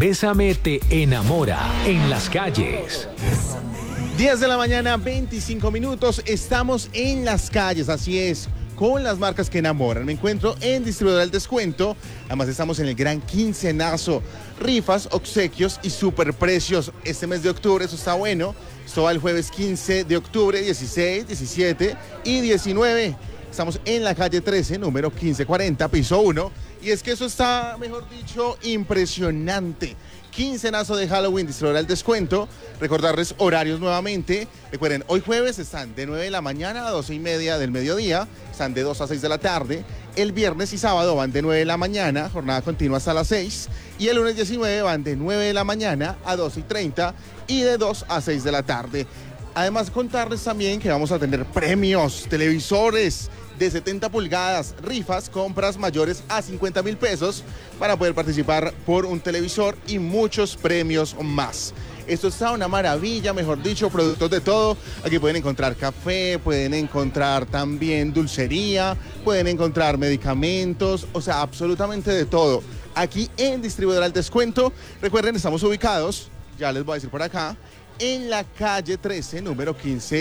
Bésame te enamora en las calles. 10 de la mañana, 25 minutos. Estamos en las calles, así es, con las marcas que enamoran. Me encuentro en Distribuidora del Descuento. Además, estamos en el gran quincenazo. Rifas, obsequios y superprecios. Este mes de octubre, eso está bueno. Esto va el jueves 15 de octubre, 16, 17 y 19. Estamos en la calle 13, número 1540, piso 1. Y es que eso está, mejor dicho, impresionante. Quincenazo de Halloween, Distribuidora del Descuento. Recordarles horarios nuevamente. Recuerden, hoy jueves están de 9 de la mañana a 12 y media del mediodía. Están de 2 a 6 de la tarde. El viernes y sábado van de 9 de la mañana, jornada continua hasta las 6. Y el lunes 19 van de 9 de la mañana a 12 y 30 y de 2 a 6 de la tarde. Además, contarles también que vamos a tener premios, televisores de 70 pulgadas, rifas, compras mayores a 50,000 pesos para poder participar por un televisor y muchos premios más. Esto está una maravilla, mejor dicho, productos de todo. Aquí pueden encontrar café, pueden encontrar también dulcería, pueden encontrar medicamentos, o sea, absolutamente de todo. Aquí en Distribuidora del Descuento, recuerden, estamos ubicados, ya les voy a decir por acá, en la calle 13, número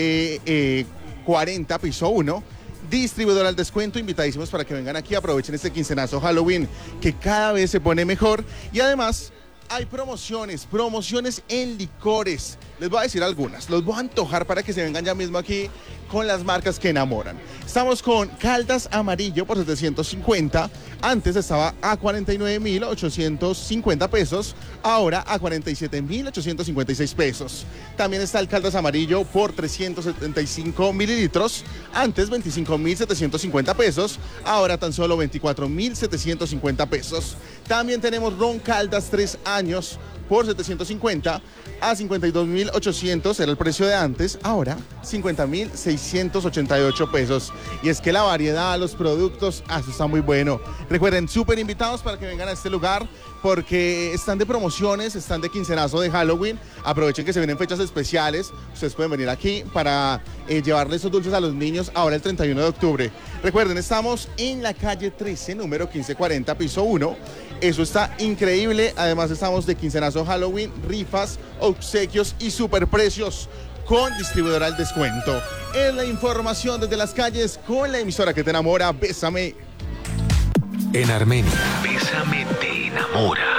1540, piso 1. Distribuidora al Descuento, invitadísimos para que vengan aquí, aprovechen este quincenazo Halloween que cada vez se pone mejor. Y además hay promociones en licores. Les voy a decir algunas, los voy a antojar para que se vengan ya mismo aquí con las marcas que enamoran. Estamos con Caldas Amarillo por 750, antes estaba a 49,850 pesos, ahora a 47,856 pesos. También está el Caldas Amarillo por 375 mililitros, antes 25,750 pesos, ahora tan solo 24,750 pesos. También tenemos Ron Caldas 3 años por 750 a 52,800 era el precio de antes, ahora 50,688 pesos. Y es que la variedad, los productos, eso está muy bueno. Recuerden, súper invitados para que vengan a este lugar porque están de promociones, están de quincenazo de Halloween. Aprovechen que se vienen fechas especiales. Ustedes pueden venir aquí para llevarle esos dulces a los niños ahora el 31 de octubre. Recuerden, estamos en la calle 13, número 1540, piso 1. Eso está increíble. Además, estamos de quincenazo Halloween, rifas, obsequios y superprecios con Distribuidora al Descuento. Es la información desde las calles con la emisora que te enamora, Bésame. En Armenia, Bésame te enamora.